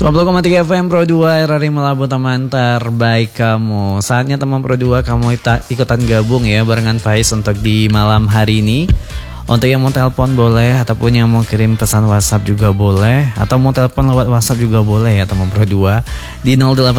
90,3 FM Pro 2 RRI Melabu teman terbaik kamu. Saatnya teman Pro 2 kamu ikutan gabung ya barengan Faiz untuk di malam hari ini. Untuk yang mau telepon boleh, ataupun yang mau kirim pesan WhatsApp juga boleh, atau mau telepon lewat WhatsApp juga boleh ya teman Pro 2 di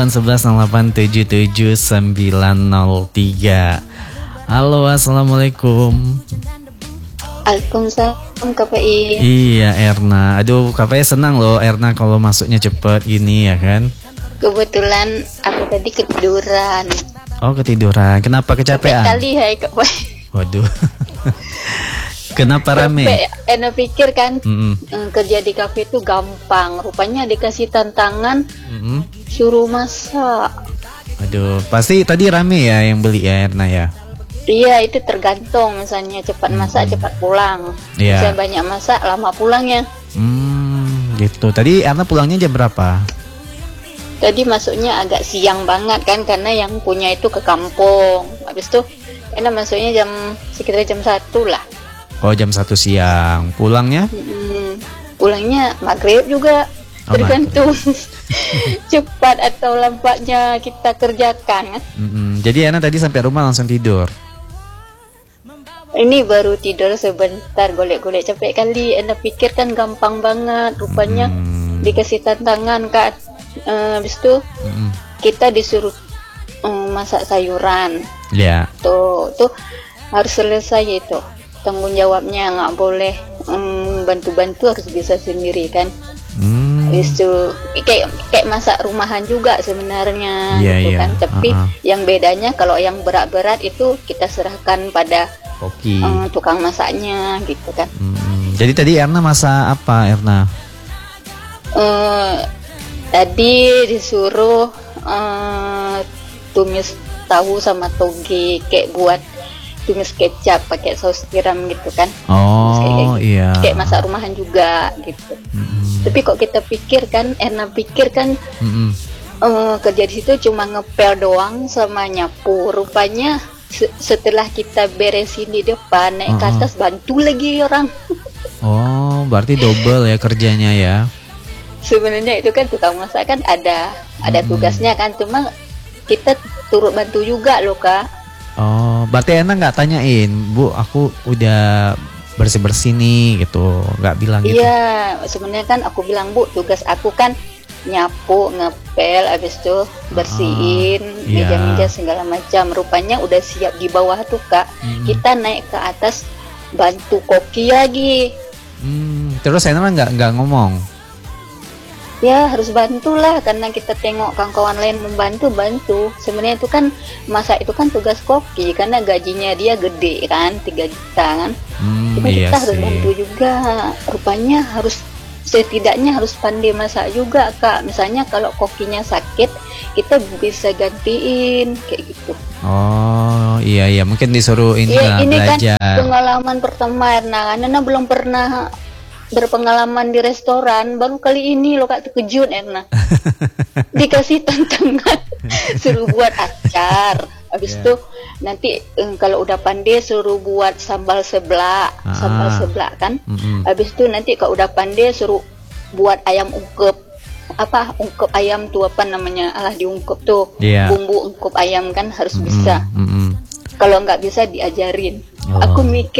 0811 0877 903. Halo, assalamualaikum. Waalaikumsalam KPI. Iya Erna, aduh KPI senang loh Erna kalau masuknya cepet gini ya kan. Kebetulan aku tadi ketiduran. Oh ketiduran, kenapa kecapean? Kali hai KPI. Waduh. Kenapa rame? Enak pikir kan kerja di kafe itu gampang. Rupanya dikasih tantangan suruh masak. Aduh, pasti tadi rame ya yang beli ya Erna ya. Iya, itu tergantung. Misalnya cepat masak cepat pulang. Misalnya banyak masak lama pulangnya. Gitu. Tadi Erna pulangnya jam berapa? Tadi masuknya agak siang banget kan, karena yang punya itu ke kampung. Habis itu Erna masuknya sekitar jam 1 lah. Oh jam 1 siang. Pulangnya? Pulangnya maghrib juga. Tergantung cepat atau lambatnya kita kerjakan. Jadi Erna tadi sampai rumah langsung tidur? Ini baru tidur sebentar, golek-golek capek kali. Anda pikir kan gampang banget. Rupanya dikasih tantangan kan. Habis itu kita disuruh masak sayuran. Ya. Tuh harus selesai itu. Tanggung jawabnya nggak boleh bantu-bantu, harus bisa sendiri kan. Itu kayak masak rumahan juga sebenarnya gitu kan. Tapi yang bedanya kalau yang berat-berat itu kita serahkan pada tukang masaknya gitu kan. Jadi tadi Erna masak apa Erna? Tadi disuruh tumis tahu sama toge, kayak buat tumis kecap pakai saus tiram gitu kan. Iya. Kayak masak rumahan juga gitu. Tapi kok kita pikir kan, Erna pikir kan kerja di situ cuma ngepel doang sama nyapu. Rupanya setelah kita beresin di depan, naik ke atas bantu lagi orang. Oh, berarti double ya kerjanya ya. Sebenarnya itu kan tukang masak kan ada tugasnya kan, cuma kita turut bantu juga loh Kak. Oh, berarti Erna nggak tanyain, Bu, aku udah bersih-bersih nih gitu, nggak bilang gitu? Iya, sebenarnya kan aku bilang, Bu, tugas aku kan nyapu, ngepel, habis itu bersihin meja-meja segala macam. Rupanya udah siap di bawah tuh Kak. Kita naik ke atas bantu koki lagi. Terus Erna nggak ngomong? Ya harus bantulah, karena kita tengok kawan-kawan lain bantu. Sebenarnya itu kan masak itu kan tugas koki, karena gajinya dia gede kan, 3 juta kan. Cuma kita harus bantu juga. Rupanya setidaknya harus pandai masak juga Kak. Misalnya kalau kokinya sakit, kita bisa gantiin kayak gitu. Oh iya mungkin disuruh ini belajar. Kan pengalaman pertama Erna belum pernah berpengalaman di restoran, baru kali ini lo Kak terkejut Erna. Dikasih tantangan suruh buat acar. Habis itu nanti kalau udah pandai suruh buat sambal seblak kan. Habis itu nanti kalau udah pandai suruh buat ayam ungkep. Ungkep ayam tuh apa namanya? Diungkep tuh. Bumbu ungkep ayam kan harus bisa. Kalau nggak bisa diajarin. Aku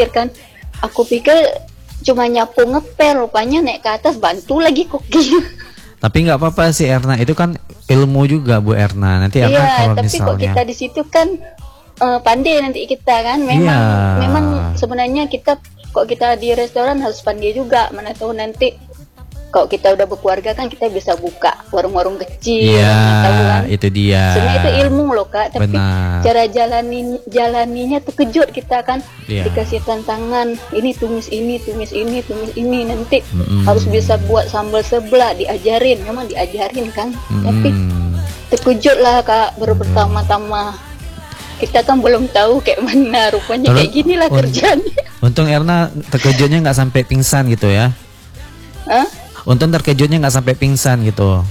pikir cuma nyapu ngepel, rupanya naik ke atas bantu lagi koki. Tapi nggak apa-apa sih Erna, itu kan ilmu juga Bu Erna. Nanti kalau tapi misalnya kok kita di situ kan pandai nanti kita kan. Memang sebenarnya kita di restoran harus pandai juga. Mana tahu nanti kalau kita udah berkeluarga kan kita bisa buka warung-warung kecil. Iya, itu dia. Sebenarnya itu ilmu loh Kak, tapi cara jalaninya terkejut kita kan. Dikasih tantangan, ini tumis ini nanti harus bisa buat sambal seblak, memang diajarin kan. Tapi terkejut lah Kak, baru pertama-tama. Kita kan belum tahu kayak mana, rupanya kayak ginilah kerjanya. Untung Erna terkejutnya nggak sampai pingsan gitu ya. Untung terkejutnya nggak sampai pingsan gitu.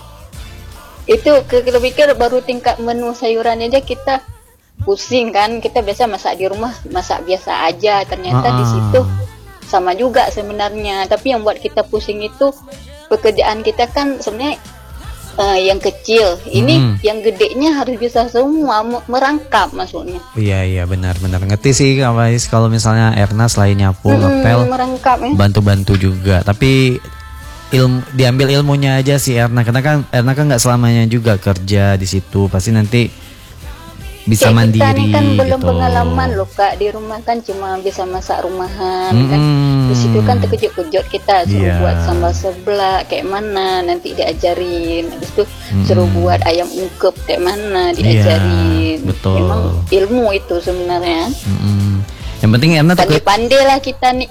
Itu kita pikir baru tingkat menu sayuran aja kita pusing kan. Kita biasa masak di rumah, masak biasa aja. Ternyata di situ sama juga sebenarnya. Tapi yang buat kita pusing itu pekerjaan kita kan sebenarnya yang kecil. Ini yang gedenya harus bisa semua merangkap maksudnya. Iya benar-benar ngerti sih guys. Kalau misalnya Erna selain nyapu, ngepel, merangkap ya. bantu-bantu juga. Tapi diambil ilmunya aja sih Erna. Karena Erna kan nggak selamanya juga kerja di situ. Pasti nanti bisa kayak mandiri kita nih kan belum gitu. pengalaman loh Kak, di rumah kan cuma bisa masak rumahan kan. Di situ kan terkejut-kejut kita suruh buat sambal seblak kayak mana nanti diajarin. Habis itu suruh buat ayam ungkep kayak mana diajarin. Betul. Memang ilmu itu sebenarnya. Yang penting Erna pandai lah kita nih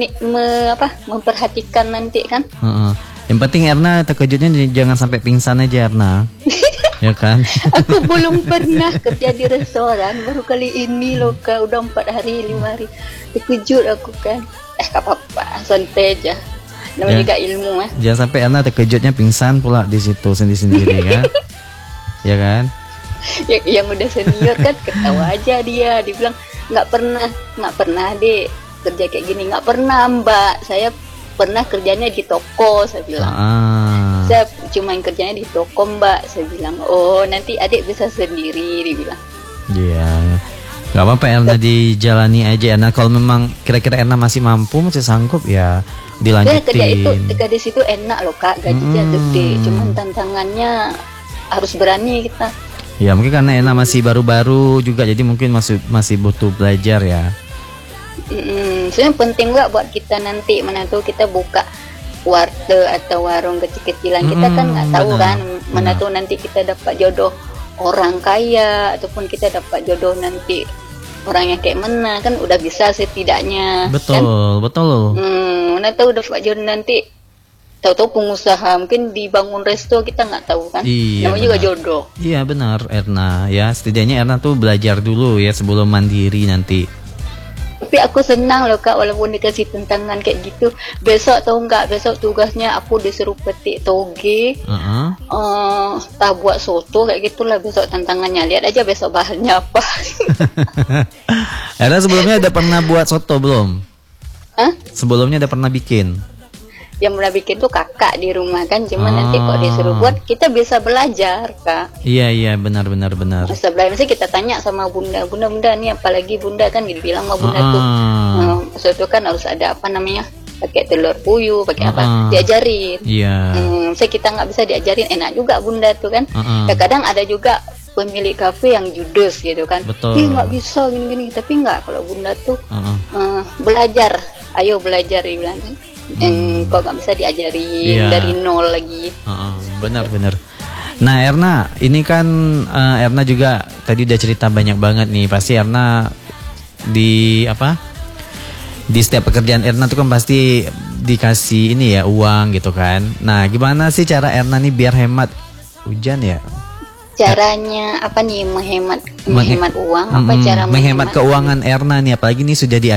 memperhatikan nanti kan. Yang penting Erna terkejutnya jangan sampai pingsan aja Erna. Ya kan? Aku belum pernah kerja di restoran, baru kali ini loh Kak, udah 4 hari 5 hari. Terkejut aku kan. Gak apa-apa, santai aja. Namanya juga ilmu ya. Jangan sampai Erna terkejutnya pingsan pula di situ sendiri-sendiri ya. Ya kan? Yang udah senior kan ketawa aja dia bilang nggak pernah deh kerja kayak gini, nggak pernah Mbak. Saya pernah kerjanya di toko, saya bilang. Saya cuma kerjanya di toko Mbak, saya bilang. Oh nanti adik bisa sendiri, dia bilang. Iya, nggak apa-apa Erna dijalani aja Erna. Kalau memang kira-kira Erna masih mampu, masih sanggup ya dilanjutin. Kerja di situ enak loh Kak, gajinya gede. Cuman tantangannya harus berani kita. Ya mungkin karena Erna masih baru-baru juga, jadi mungkin masih butuh belajar ya. Sebenarnya penting juga buat kita nanti mana tuh kita buka warteg atau warung kecil-kecilan. Kita kan nggak tahu kan mana tuh nanti kita dapat jodoh orang kaya ataupun kita dapat jodoh nanti orang yang kayak mana, kan udah bisa setidaknya. Betul. Mana tahu dapat jodoh nanti tahu-tahu pengusaha mungkin dibangun resto, kita nggak tahu kan. Namanya juga jodoh. Iya benar Erna ya, setidaknya Erna tuh belajar dulu ya sebelum mandiri nanti. Tapi aku senang loh Kak, walaupun dikasih tantangan kayak gitu. Besok tugasnya aku disuruh petik toge, buat soto kayak gitulah besok tantangannya. Lihat aja besok bahannya apa. Erna sebelumnya ada pernah buat soto belum? Sebelumnya ada pernah bikin? Yang pernah bikin tuh kakak di rumah kan, cuma nanti kok disuruh buat kita bisa belajar Kak. Iya benar. Bisa belajar, misalnya kita tanya sama bunda nih, apalagi bunda kan dibilang sama bunda tuh soto kan harus ada apa namanya, pakai telur puyuh, pakai apa, diajarin. Misalnya kita nggak bisa diajarin, enak juga bunda tuh kan. Kadang ada juga pemilik kafe yang judes gitu kan. Nggak bisa gini-gini, tapi nggak, kalau bunda tuh belajar, ayo belajar dibilang kan. Kok nggak bisa diajarin dari nol lagi. Benar. Nah Erna, ini kan Erna juga tadi udah cerita banyak banget nih. Pasti Erna di setiap pekerjaan Erna tuh kan pasti dikasih ini ya, uang gitu kan. Nah gimana sih cara Erna nih biar hemat hujan ya? Caranya apa nih menghemat uang? Apa cara menghemat keuangan Erna nih, apalagi nih sudah di